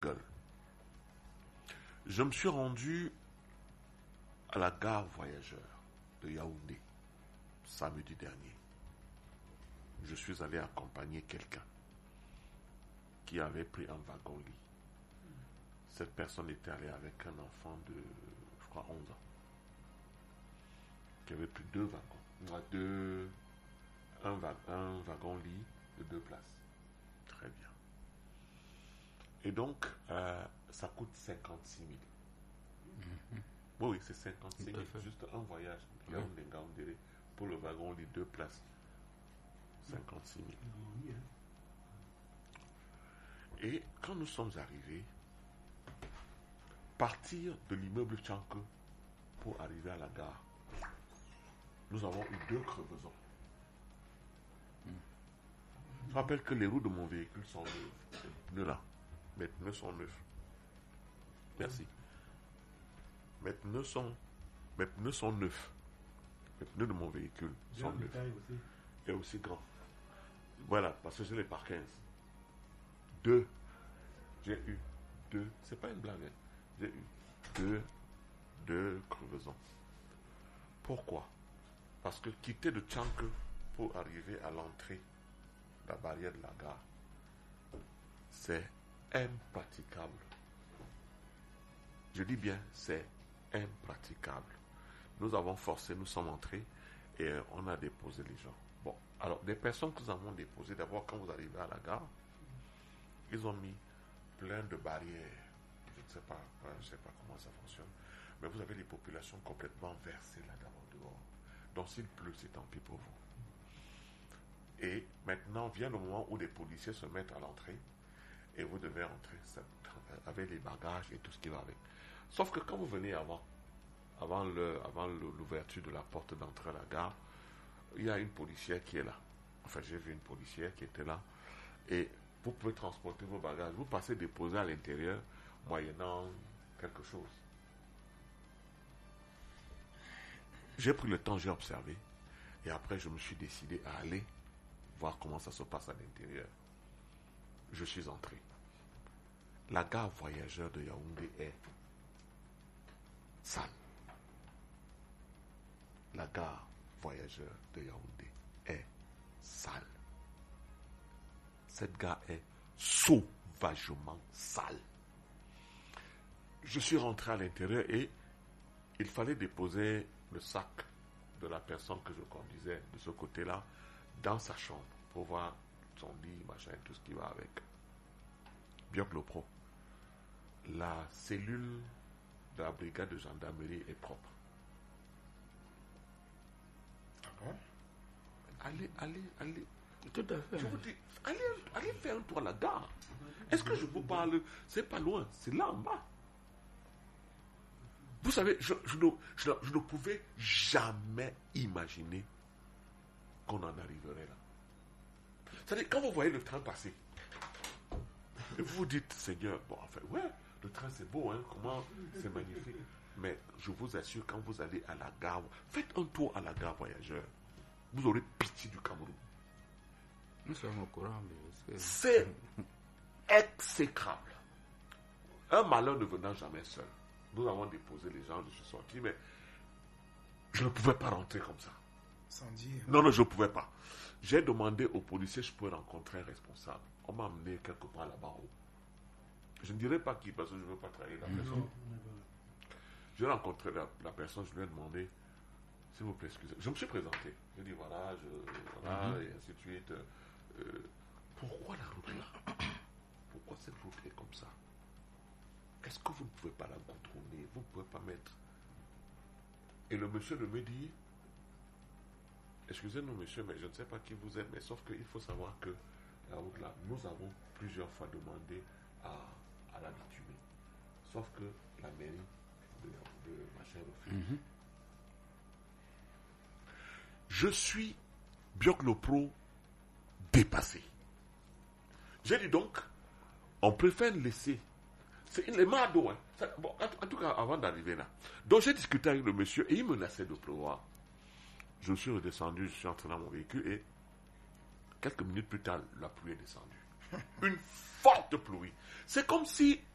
gueule. Je me suis rendu à la gare voyageur de Yaoundé samedi dernier. Je suis allé accompagner quelqu'un qui avait pris un wagon-lit. Cette personne était allée avec un enfant de, je crois, 11 ans, qui avait pris 2 wagons. Un wagon-lit de 2 places. Très bien. Et donc, ça coûte 56 000. Oui, c'est 56 000. Juste un voyage. Pour le wagon-lit 2 places. 56 000. Et quand nous sommes arrivés, partir de l'immeuble Tchanke pour arriver à la gare, nous avons eu 2 crevaisons. Je rappelle que les roues de mon véhicule sont neuves. Les pneus là, mes pneus sont neufs. Merci. Mes pneus sont neufs. Les pneus de mon véhicule sont neufs. Et aussi grand. Voilà, parce que je l'ai par 15. 2. J'ai eu 2. C'est pas une blague. Hein. J'ai eu 2 crevaisons. Pourquoi? Parce que quitter de Tchanke pour arriver à l'entrée de la barrière de la gare, c'est impraticable. Je dis bien, c'est impraticable. Nous avons forcé, nous sommes entrés et on a déposé les gens. Bon, alors, des personnes que nous avons déposées, d'abord, quand vous arrivez à la gare, ils ont mis plein de barrières. Je ne sais pas comment ça fonctionne, mais vous avez des populations complètement versées là-dedans, dehors. Donc, s'il pleut, c'est tant pis pour vous. Et maintenant, vient le moment où les policiers se mettent à l'entrée et vous devez entrer avec les bagages et tout ce qui va avec. Sauf que quand vous venez avant l'ouverture de la porte d'entrée à la gare, il y a une policière qui est là. Enfin, j'ai vu une policière qui était là. Et vous pouvez transporter vos bagages. Vous passez déposer à l'intérieur, moyennant quelque chose. J'ai pris le temps, j'ai observé. Et après, je me suis décidé à aller voir comment ça se passe à l'intérieur. Je suis entré. La gare voyageur de Yaoundé est sale. La gare voyageur de Yaoundé est sale. Cette gare est sauvagement sale. Je suis rentré à l'intérieur et il fallait déposer le sac de la personne que je conduisais de ce côté-là dans sa chambre pour voir son lit, machin, tout ce qui va avec. Bioclopro. La cellule de la brigade de gendarmerie est propre. Allez. Tout à fait. Je vous dis, allez faire un tour à la gare. Est-ce que je vous parle? C'est pas loin, c'est là en bas. Vous savez, je ne pouvais jamais imaginer qu'on en arriverait là. C'est-à-dire, quand vous voyez le train passer, et vous vous dites, Seigneur, bon, enfin, ouais, le train c'est beau, hein, comment, c'est magnifique. Mais je vous assure, quand vous allez à la gare, faites un tour à la gare voyageur. Vous aurez pitié du Cameroun. Nous sommes au courant, mais c'est exécrable. Un malheur ne venant jamais seul. Nous avons déposé les gens, je suis sorti, mais je ne pouvais pas rentrer comme ça. Sans dire. Non, je ne pouvais pas. J'ai demandé aux policiers si je pouvais rencontrer un responsable. On m'a amené quelque part là-bas haut. Je ne dirai pas qui, parce que je ne veux pas trahir la personne. J'ai rencontré la personne, je lui ai demandé, s'il vous plaît, excusez. Je me suis présenté. J'ai dit, voilà, et ainsi de suite. Pourquoi la route là? Pourquoi cette route est comme ça? Est-ce que vous ne pouvez pas la contourner? Vous ne pouvez pas mettre... Et le monsieur me dit, excusez-nous monsieur, mais je ne sais pas qui vous êtes, mais sauf qu'il faut savoir que la route là, nous avons plusieurs fois demandé à la bitumer. Sauf que la mairie de machin refuse. Je suis Bioclopro dépassé. J'ai dit donc, on préfère laisser. C'est les mardeaux, hein. Bon, en tout cas, avant d'arriver là. Donc j'ai discuté avec le monsieur et il menaçait de pleuvoir. Je suis redescendu, je suis entré dans mon véhicule et quelques minutes plus tard, la pluie est descendue. Une forte pluie. C'est comme si